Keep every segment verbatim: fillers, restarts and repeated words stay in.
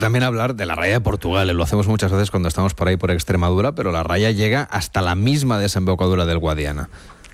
También hablar de la raya de Portugal, lo hacemos muchas veces cuando estamos por ahí por Extremadura, pero la raya llega hasta la misma desembocadura del Guadiana.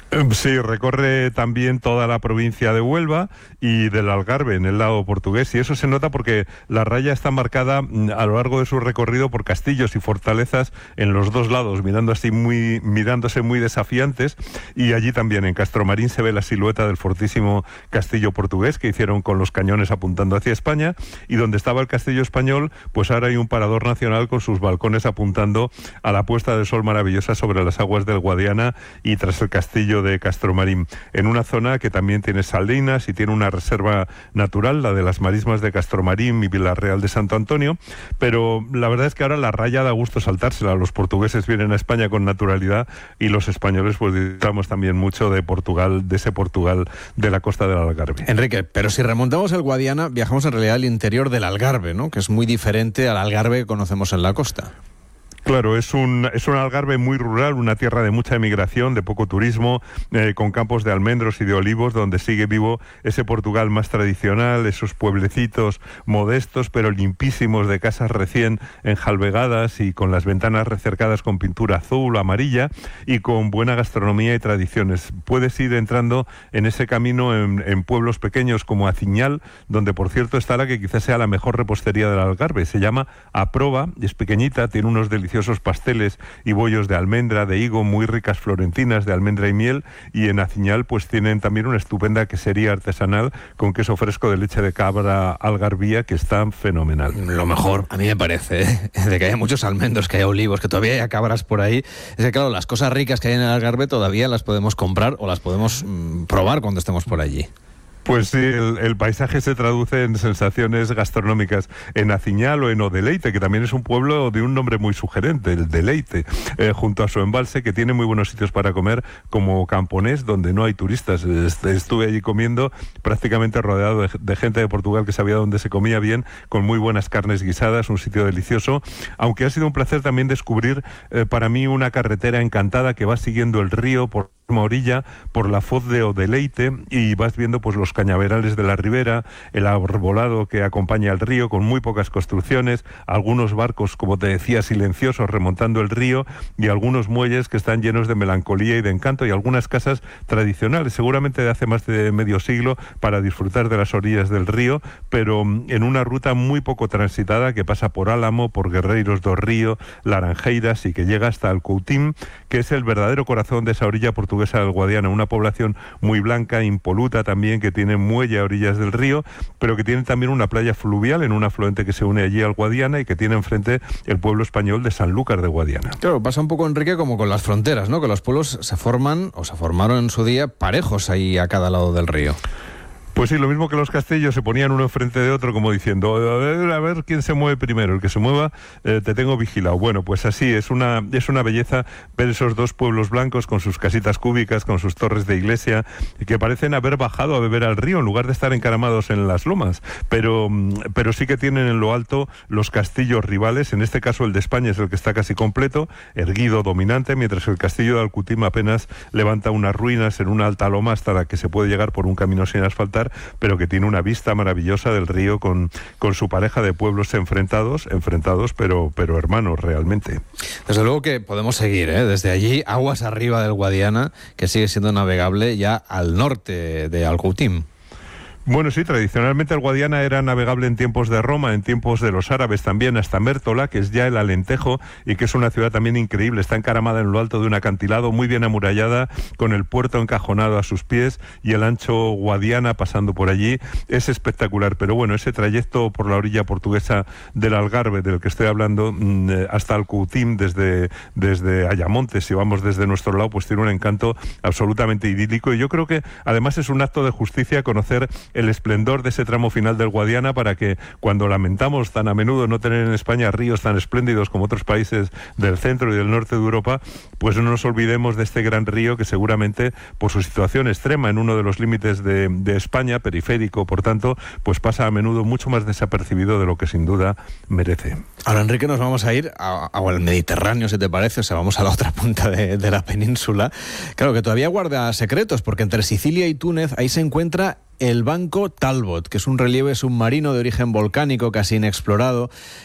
Sí, recorre también toda la provincia de Huelva y del Algarve, en el lado portugués, y eso se nota porque la raya está marcada a lo largo de su recorrido por castillos y fortalezas en los dos lados, mirando así muy, mirándose muy desafiantes, y allí también en Castromarín se ve la silueta del fortísimo castillo portugués que hicieron con los cañones apuntando hacia España, y donde estaba el castillo español, pues ahora hay un parador nacional con sus balcones apuntando a la puesta de sol maravillosa sobre las aguas del Guadiana y tras el castillo de Castromarín, en una zona que también tiene saldinas y tiene una reserva natural, la de las marismas de Castromarín y Villarreal de Santo Antonio, pero la verdad es que ahora la raya da gusto saltársela. Los portugueses vienen a España con naturalidad y los españoles pues disfrutamos también mucho de Portugal, de ese Portugal de la costa del Algarve. Enrique, pero si remontamos el Guadiana, viajamos en realidad al interior del Algarve, ¿no? Que es muy diferente al Algarve que conocemos en la costa. Claro, es un, es un Algarve muy rural, una tierra de mucha emigración, de poco turismo, eh, con campos de almendros y de olivos, donde sigue vivo ese Portugal más tradicional, esos pueblecitos modestos pero limpísimos, de casas recién enjalbegadas y con las ventanas recercadas con pintura azul o amarilla y con buena gastronomía y tradiciones. Puedes ir entrando en ese camino en, en pueblos pequeños como Aciñal, donde por cierto está la que quizás sea la mejor repostería del Algarve. Se llama Aproba, es pequeñita, tiene unos deliciosos pasteles y bollos de almendra, de higo, muy ricas florentinas de almendra y miel, y en Aciñal pues tienen también una estupenda quesería artesanal con queso fresco de leche de cabra algarbía que está fenomenal. Lo mejor, a mí me parece, ¿eh? De que haya muchos almendros, que haya olivos, que todavía haya cabras por ahí. Es que claro, las cosas ricas que hay en el Algarve todavía las podemos comprar o las podemos mmm, probar cuando estemos por allí. Pues sí, el, el paisaje se traduce en sensaciones gastronómicas. En Aciñal o en Odeleite, que también es un pueblo de un nombre muy sugerente, el Deleite, eh, junto a su embalse, que tiene muy buenos sitios para comer, como Camponés, donde no hay turistas. Estuve allí comiendo, prácticamente rodeado de, de gente de Portugal que sabía dónde se comía bien, con muy buenas carnes guisadas, un sitio delicioso, aunque ha sido un placer también descubrir eh, para mí una carretera encantada que va siguiendo el río por orilla, por la foz de Odeleite, y vas viendo pues los cañaverales de la ribera, el arbolado que acompaña al río con muy pocas construcciones, algunos barcos, como te decía, silenciosos remontando el río, y algunos muelles que están llenos de melancolía y de encanto, y algunas casas tradicionales, seguramente de hace más de medio siglo, para disfrutar de las orillas del río, pero en una ruta muy poco transitada que pasa por Álamo, por Guerreiros do Río, Laranjeiras, y que llega hasta el Coutín, que es el verdadero corazón de esa orilla portuguesa del Guadiana, una población muy blanca, impoluta también, que tiene muelle a orillas del río, pero que tiene también una playa fluvial en un afluente que se une allí al Guadiana y que tiene enfrente el pueblo español de Sanlúcar de Guadiana. Claro, pasa un poco, Enrique, como con las fronteras, ¿no? Que los pueblos se forman o se formaron en su día parejos ahí a cada lado del río. Pues sí, lo mismo que los castillos se ponían uno enfrente de otro, como diciendo, a ver, a ver quién se mueve primero, el que se mueva eh, te tengo vigilado. Bueno, pues así, es una, es una belleza ver esos dos pueblos blancos con sus casitas cúbicas, con sus torres de iglesia, que parecen haber bajado a beber al río en lugar de estar encaramados en las lomas, pero, pero sí que tienen en lo alto los castillos rivales, en este caso el de España es el que está casi completo, erguido, dominante, mientras el castillo de Alcutim apenas levanta unas ruinas en una alta loma hasta la que se puede llegar por un camino sin asfaltar, pero que tiene una vista maravillosa del río con, con su pareja de pueblos enfrentados, enfrentados pero, pero hermanos realmente. Desde luego que podemos seguir, ¿eh? Desde allí, aguas arriba del Guadiana, que sigue siendo navegable ya al norte de Alcutim. Bueno, sí, tradicionalmente el Guadiana era navegable en tiempos de Roma, en tiempos de los árabes también, hasta Mértola, que es ya el Alentejo, y que es una ciudad también increíble. Está encaramada en lo alto de un acantilado, muy bien amurallada, con el puerto encajonado a sus pies y el ancho Guadiana pasando por allí. Es espectacular, pero bueno, ese trayecto por la orilla portuguesa del Algarve, del que estoy hablando, hasta Alcutim, desde, desde Ayamonte, si vamos desde nuestro lado, pues tiene un encanto absolutamente idílico, y yo creo que además es un acto de justicia conocer el esplendor de ese tramo final del Guadiana, para que cuando lamentamos tan a menudo no tener en España ríos tan espléndidos como otros países del centro y del norte de Europa, pues no nos olvidemos de este gran río que seguramente por su situación extrema en uno de los límites de, de España, periférico, por tanto, pues pasa a menudo mucho más desapercibido de lo que sin duda merece. Ahora, Enrique, nos vamos a ir a, a, al Mediterráneo, si te parece, o sea, vamos a la otra punta de, de la península. Claro, que todavía guarda secretos, porque entre Sicilia y Túnez ahí se encuentra el Banco Talbot, que es un relieve submarino de origen volcánico casi inexplorado,